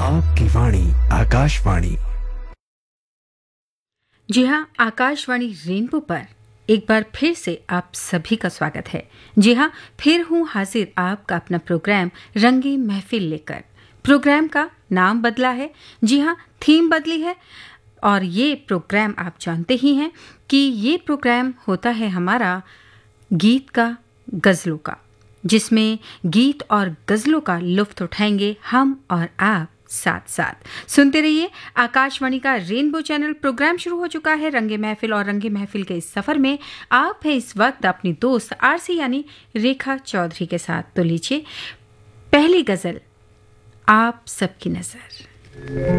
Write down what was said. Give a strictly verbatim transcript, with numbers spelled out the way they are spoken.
आपकी वाणी आकाशवाणी। जी हाँ, आकाशवाणी रेनबो पर एक बार फिर से आप सभी का स्वागत है। जी हाँ, फिर हूँ हाजिर आपका अपना प्रोग्राम रंगी महफिल लेकर। प्रोग्राम का नाम बदला है, जी हाँ, थीम बदली है। और ये प्रोग्राम आप जानते ही हैं कि ये प्रोग्राम होता है हमारा गीत का, गज़लों का, जिसमें गीत और गज़लों का लुत्फ़ उठाएंगे हम और आप साथ साथ। सुनते रहिए आकाशवाणी का रेनबो चैनल। प्रोग्राम शुरू हो चुका है रंगे महफिल, और रंगे महफिल के इस सफ़र में आप हैं इस वक्त अपनी दोस्त आरसी यानी रेखा चौधरी के साथ। तो लीजिए पहली गज़ल, आप सबकी नज़र।